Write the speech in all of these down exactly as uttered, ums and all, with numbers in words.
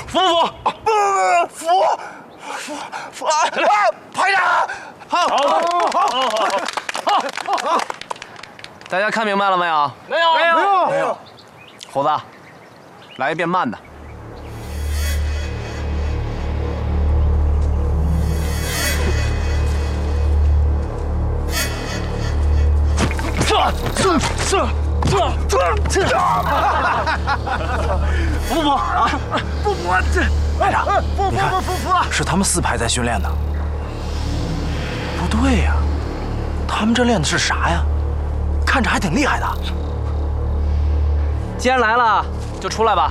服不服？不不服服服啊！排长，好，好，好，好，好。大家看明白了没有？ 没有， 没有， 没有。 虎子，来一遍慢的。 这这这这这这！服不服啊？不服！这排长，不服不服服啊！ 是他们四排在训练的。不对呀，他们这练的是啥呀？看着还挺厉害的。 既然来了，就出来吧。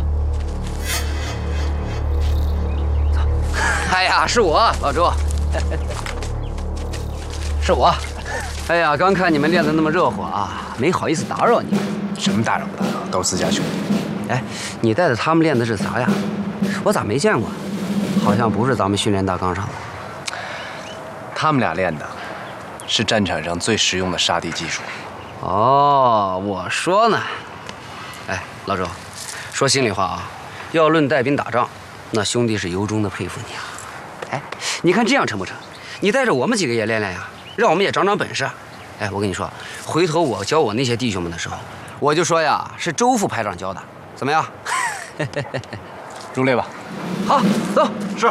哎呀，是我，老周，是我。 哎呀，刚看你们练得那么热火啊，没好意思打扰你们。 什么打扰不打扰，都是自家兄弟。 哎，你带着他们练的是啥呀？我咋没见过？好像不是咱们训练大纲上的。 他们俩练的，是战场上最实用的杀敌技术。 哦，我说呢。哎，老周，说心里话啊，要论带兵打仗，那兄弟是由衷的佩服你啊。哎，你看这样成不成？你带着我们几个也练练呀。 让我们也长长本事。哎，我跟你说，回头我教我那些弟兄们的时候，我就说呀，是周副排长教的，怎么样？ 入列吧。 好，走。 是。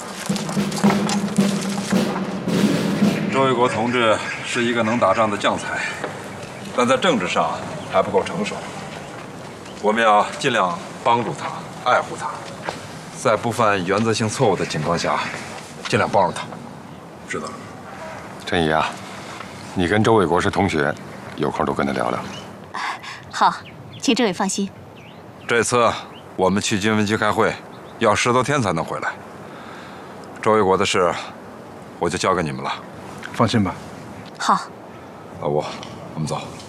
周卫国同志是一个能打仗的将才，但在政治上还不够成熟。我们要尽量帮助他，爱护他，在不犯原则性错误的情况下，尽量帮助他。知道了。 陈怡啊，你跟周卫国是同学，有空多跟他聊聊。 好，请政委放心。 这次我们去军分局开会，要十多天才能回来。周卫国的事，我就交给你们了。 放心吧。 好。 老吴，我们走。